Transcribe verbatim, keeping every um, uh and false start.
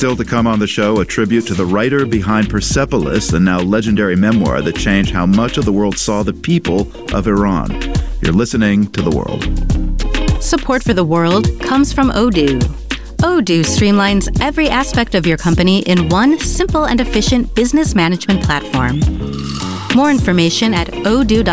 Still to come on the show, a tribute to the writer behind Persepolis, the now legendary memoir that changed how much of the world saw the people of Iran. You're listening to The World. Support for The World comes from Odoo. Odoo streamlines every aspect of your company in one simple and efficient business management platform. More information at odoo dot com.